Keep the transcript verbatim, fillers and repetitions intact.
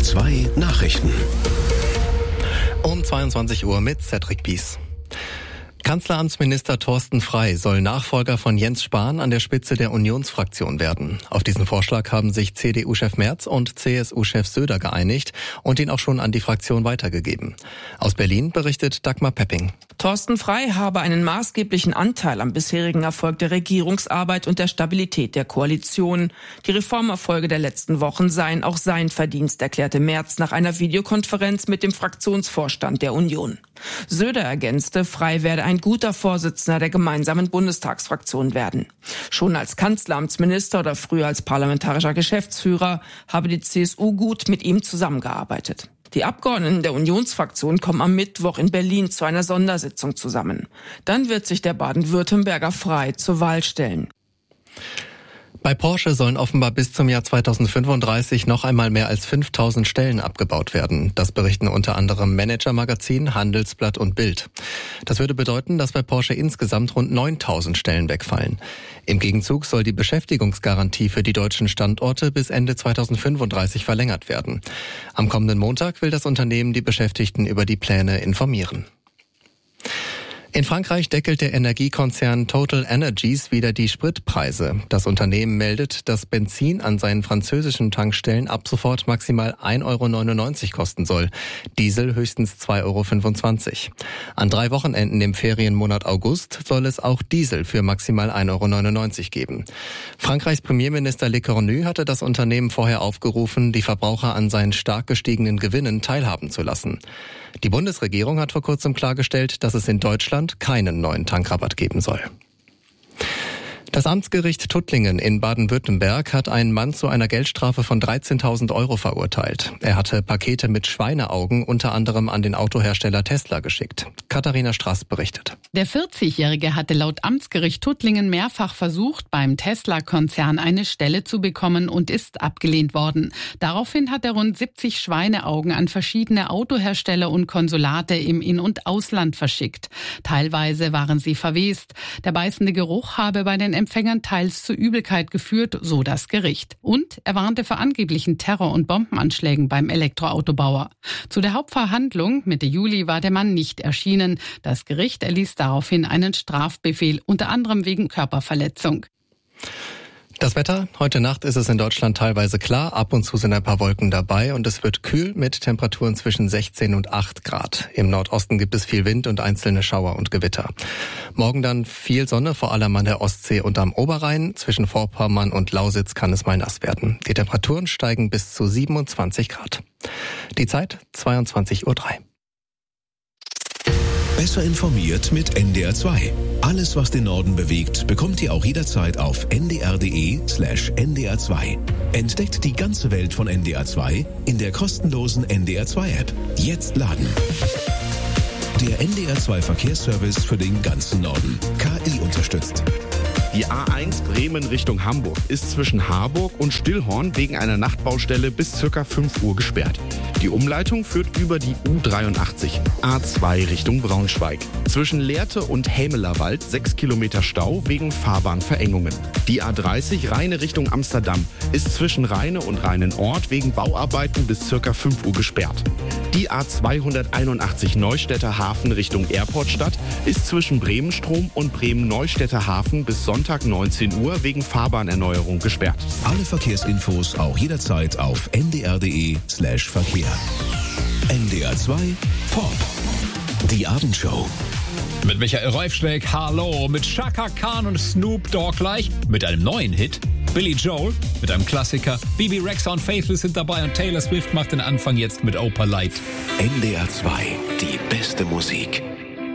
R zwei Nachrichten. Um zweiundzwanzig Uhr mit Cedric Bies. Kanzleramtsminister Thorsten Frey soll Nachfolger von Jens Spahn an der Spitze der Unionsfraktion werden. Auf diesen Vorschlag haben sich C D U-Chef Merz und C S U-Chef Söder geeinigt und ihn auch schon an die Fraktion weitergegeben. Aus Berlin berichtet Dagmar Pepping. Thorsten Frey habe einen maßgeblichen Anteil am bisherigen Erfolg der Regierungsarbeit und der Stabilität der Koalition. Die Reformerfolge der letzten Wochen seien auch sein Verdienst, erklärte Merz nach einer Videokonferenz mit dem Fraktionsvorstand der Union. Söder ergänzte, Frey werde ein guter Vorsitzender der gemeinsamen Bundestagsfraktion werden. Schon als Kanzleramtsminister oder früher als parlamentarischer Geschäftsführer habe die C S U gut mit ihm zusammengearbeitet. Die Abgeordneten der Unionsfraktion kommen am Mittwoch in Berlin zu einer Sondersitzung zusammen. Dann wird sich der Baden-Württemberger Frey zur Wahl stellen. Bei Porsche sollen offenbar bis zum Jahr zweitausendfünfunddreißig noch einmal mehr als fünftausend Stellen abgebaut werden. Das berichten unter anderem Manager-Magazin, Handelsblatt und Bild. Das würde bedeuten, dass bei Porsche insgesamt rund neuntausend Stellen wegfallen. Im Gegenzug soll die Beschäftigungsgarantie für die deutschen Standorte bis Ende zweitausendfünfunddreißig verlängert werden. Am kommenden Montag will das Unternehmen die Beschäftigten über die Pläne informieren. In Frankreich deckelt der Energiekonzern Total Energies wieder die Spritpreise. Das Unternehmen meldet, dass Benzin an seinen französischen Tankstellen ab sofort maximal ein Euro neunundneunzig kosten soll, Diesel höchstens zwei Euro fünfundzwanzig. An drei Wochenenden im Ferienmonat August soll es auch Diesel für maximal ein Euro neunundneunzig geben. Frankreichs Premierminister Le Cornu hatte das Unternehmen vorher aufgerufen, die Verbraucher an seinen stark gestiegenen Gewinnen teilhaben zu lassen. Die Bundesregierung hat vor kurzem klargestellt, dass es in Deutschland keinen neuen Tankrabatt geben soll. Das Amtsgericht Tuttlingen in Baden-Württemberg hat einen Mann zu einer Geldstrafe von dreizehntausend Euro verurteilt. Er hatte Pakete mit Schweineaugen unter anderem an den Autohersteller Tesla geschickt. Katharina Straß berichtet. Der vierzigjährige hatte laut Amtsgericht Tuttlingen mehrfach versucht, beim Tesla-Konzern eine Stelle zu bekommen und ist abgelehnt worden. Daraufhin hat er rund siebzig Schweineaugen an verschiedene Autohersteller und Konsulate im In- und Ausland verschickt. Teilweise waren sie verwest. Der beißende Geruch habe bei den Empfängern teils zu Übelkeit geführt, so das Gericht. Und er warnte vor angeblichen Terror- und Bombenanschlägen beim Elektroautobauer. Zu der Hauptverhandlung Mitte Juli war der Mann nicht erschienen. Das Gericht erließ daraufhin einen Strafbefehl, unter anderem wegen Körperverletzung. Das Wetter. Heute Nacht ist es in Deutschland teilweise klar. Ab und zu sind ein paar Wolken dabei und es wird kühl mit Temperaturen zwischen sechzehn und acht Grad. Im Nordosten gibt es viel Wind und einzelne Schauer und Gewitter. Morgen dann viel Sonne, vor allem an der Ostsee und am Oberrhein. Zwischen Vorpommern und Lausitz kann es mal nass werden. Die Temperaturen steigen bis zu siebenundzwanzig Grad. Die Zeit zweiundzwanzig Uhr drei. Besser informiert mit N D R zwei. Alles, was den Norden bewegt, bekommt ihr auch jederzeit auf n d r punkt d e slash n d r zwei. Entdeckt die ganze Welt von N D R zwei in der kostenlosen N D R zwei App. Jetzt laden. Der N D R zwei Verkehrsservice für den ganzen Norden. K I unterstützt. Die A eins Bremen Richtung Hamburg ist zwischen Harburg und Stillhorn wegen einer Nachtbaustelle bis ca. fünf Uhr gesperrt. Die Umleitung führt über die U dreiundachtzig, A zwei Richtung Braunschweig. Zwischen Lehrte und Hämelerwald sechs Kilometer Stau wegen Fahrbahnverengungen. Die A dreißig Rheine Richtung Amsterdam ist zwischen Rheine und Rheinenort wegen Bauarbeiten bis ca. fünf Uhr gesperrt. Die A zweihunderteinundachtzig Neustädter Hafen Richtung Airportstadt ist zwischen Bremenstrom und Bremen-Neustädter Hafen bis Sonntag neunzehn Uhr wegen Fahrbahnerneuerung gesperrt. Alle Verkehrsinfos auch jederzeit auf n d r punkt d e slash Verkehr. N D R zwei Pop. Die Abendshow. Mit Michael Reufschläg, hallo, mit Chaka Khan und Snoop Dogg gleich, mit einem neuen Hit. Billy Joel mit einem Klassiker. Bibi Rexha und Faithless sind dabei und Taylor Swift macht den Anfang jetzt mit Opa Light. N D R zwei, die beste Musik.